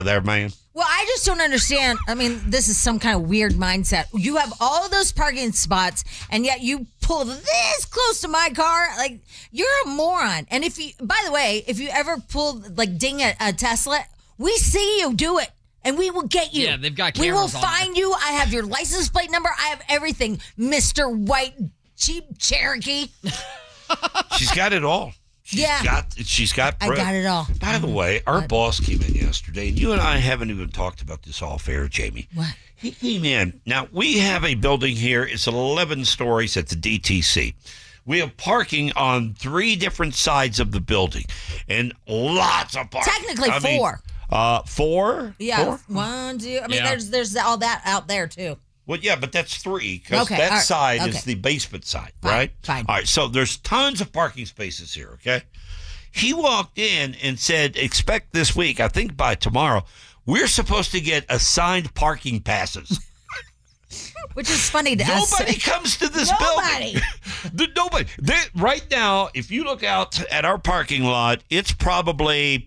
there, man. Well, I just don't understand. I mean, this is some kind of weird mindset. You have all of those parking spots, and yet you pull this close to my car. Like, you're a moron. And by the way, if you ever ding a Tesla, we see you do it. And we will get you. Yeah, they've got We will cameras on find you. I have your license plate number. I have everything, Mr. White Jeep Cherokee. She's got it all. She's got I got it all. By the way, our boss came in yesterday, and you and I haven't even talked about this off air, Jamie. What? He came in. Now, we have a building here. It's 11 stories at the DTC. We have parking on 3 different sides of the building, and lots of parking. Technically 4. 4? Yeah, 4? 1, 2. I mean, there's all that out there too. Well, yeah, but that's 3 because Okay, that all right, side okay. is the basement side, Fine, right? fine. All right, so there's tons of parking spaces here, okay? He walked in and said, expect this week, I think by tomorrow, we're supposed to get assigned parking passes. Which is funny to us. Nobody comes to this Nobody. building. Nobody. Right now, if you look out at our parking lot, it's probably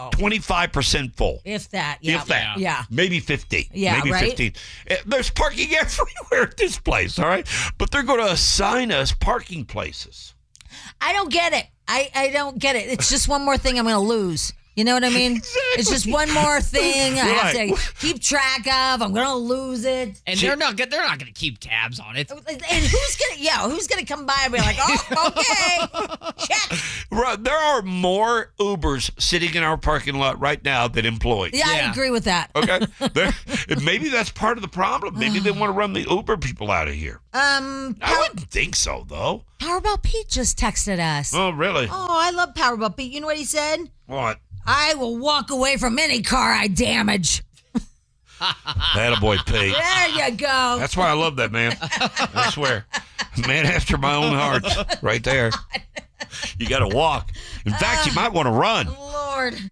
25% full. If that, yeah. If that. Yeah. Maybe 15. Yeah, Maybe right? 15. There's parking everywhere at this place, all right? But they're going to assign us parking places. I don't get it. I don't get it. It's just one more thing I'm going to lose. You know what I mean? Exactly. It's just one more thing I have Right. to keep track of. I'm going to lose it. And they're not going to keep tabs on it. And who's gonna come by and be like, oh, okay, check. Right, there are more Ubers sitting in our parking lot right now than employees. Yeah, I agree with that. Okay, maybe that's part of the problem. Maybe they want to run the Uber people out of here. I wouldn't think so, though. Powerball Pete just texted us. Oh, really? Oh, I love Powerball Pete. You know what he said? What? I will walk away from any car I damage. Attaboy, Pete. There you go. That's why I love that man. I swear. Man after my own heart. Right there. You got to walk. In fact, you might want to run. Lord.